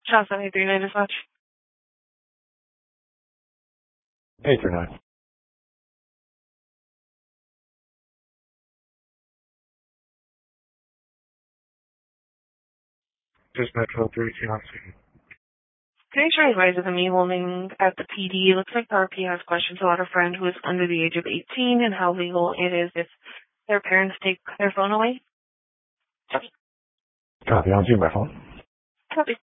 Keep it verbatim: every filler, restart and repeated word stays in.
Shot seventy-three nine dispatch. eight three nine. Dispatch twelve three, on scene. Can you try advise of the me holding at the P D? It looks like the R P has questions about a friend who is under the age of eighteen and how legal it is if their parents take their phone away. Copy, on scene by phone. Copy.